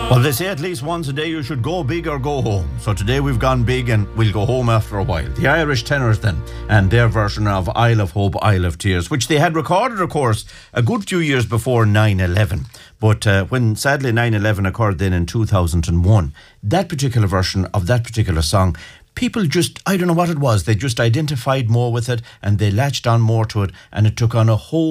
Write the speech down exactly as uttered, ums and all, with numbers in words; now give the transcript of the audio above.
Well, they say at least once a day you should go big or go home. So today we've gone big and we'll go home after a while. The Irish Tenors then, and their version of Isle of Hope, Isle of Tears, which they had recorded, of course, a good few years before nine eleven. But uh, when sadly nine eleven occurred then in two thousand one, that particular version of that particular song, people just, I don't know what it was, they just identified more with it and they latched on more to it, and it took on a whole